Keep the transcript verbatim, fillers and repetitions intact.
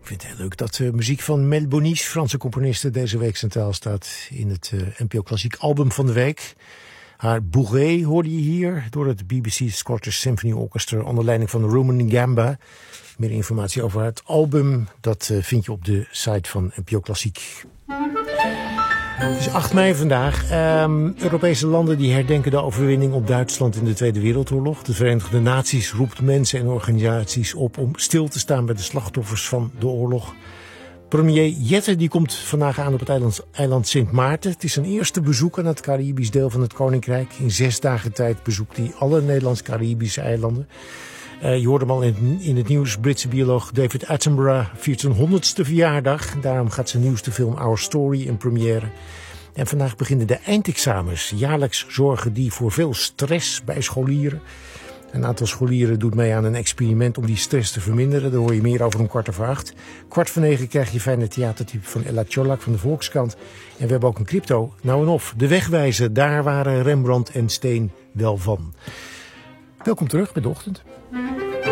Ik vind het heel leuk dat de muziek van Mel Bonis, Franse componiste, deze week centraal staat in het uh, N P O Klassiek album van de week. Haar Bourrée hoorde je hier door het B B C Scottish Symphony Orchestra onder leiding van Roman Gamba. Meer informatie over het album, dat uh, vind je op de site van N P O Klassiek. Het is acht mei vandaag. Um, Europese landen die herdenken de overwinning op Duitsland in de Tweede Wereldoorlog. De Verenigde Naties roept mensen en organisaties op om stil te staan bij de slachtoffers van de oorlog. Premier Jette die komt vandaag aan op het eiland, eiland Sint Maarten. Het is zijn eerste bezoek aan het Caribisch deel van het Koninkrijk. In zes dagen tijd bezoekt hij alle Nederlands-Caribische eilanden. Uh, je hoorde hem al in, in het nieuws. Britse bioloog David Attenborough viert zijn honderdste verjaardag. Daarom gaat zijn nieuwste film Our Story in première. En vandaag beginnen de eindexamens. Jaarlijks zorgen die voor veel stress bij scholieren. Een aantal scholieren doet mee aan een experiment om die stress te verminderen. Daar hoor je meer over om kwart over acht. Kwart voor negen krijg je fijne theatertype van Ella Tjolak van de Volkskrant. En we hebben ook een crypto. Nou en of. De wegwijzen, daar waren Rembrandt en Steen wel van. Welkom terug bij de ochtend.